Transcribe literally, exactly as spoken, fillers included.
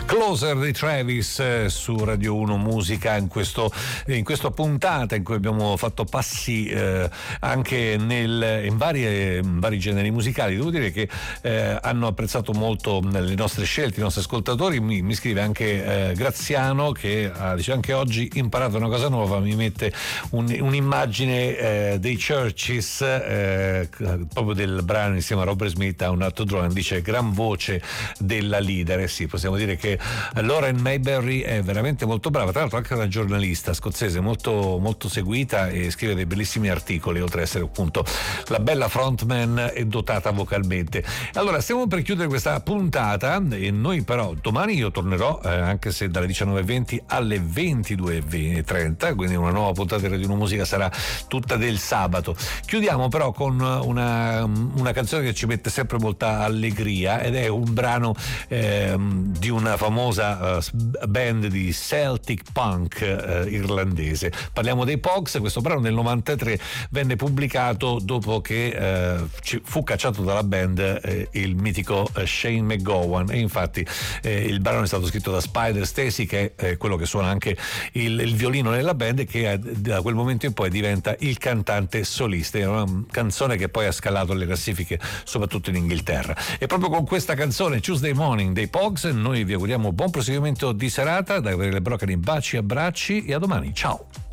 Closer di Travis eh, su Radio uno Musica in, questo, in questa puntata in cui abbiamo fatto passi eh, anche nel, in, varie, in vari generi musicali. Devo dire che eh, hanno apprezzato molto le nostre scelte, i nostri ascoltatori. Mi, mi scrive anche eh, Graziano che ah, dice anche oggi imparato una cosa nuova, mi mette un, un'immagine eh, dei Churches eh, proprio del brano insieme a Robert Smith a un altro drone, dice gran voce della leader. Eh sì, possiamo dire che Lauren Mayberry è veramente molto brava, tra l'altro anche una giornalista scozzese molto, molto seguita e scrive dei bellissimi articoli, oltre ad essere appunto la bella frontman e dotata vocalmente. Allora stiamo per chiudere questa puntata e noi però domani io tornerò eh, anche se dalle diciannove e venti alle ventidue e trenta, quindi una nuova puntata di Radio uno Musica sarà tutta del sabato. Chiudiamo però con una, una canzone che ci mette sempre molta allegria ed è un brano eh, di una famosa uh, band di Celtic punk uh, irlandese. Parliamo dei Pogues. Questo brano nel novantatré venne pubblicato dopo che uh, ci fu cacciato dalla band uh, il mitico uh, Shane McGowan, e infatti uh, il brano è stato scritto da Spider Stacy, che è uh, quello che suona anche il, il violino nella band e che uh, da quel momento in poi diventa il cantante solista. È una canzone che poi ha scalato le classifiche soprattutto in Inghilterra. E proprio con questa canzone Tuesday Morning dei Pogues noi vi auguriamo buon proseguimento di serata da Gabriele Broccoli, baci e abbracci e a domani, ciao.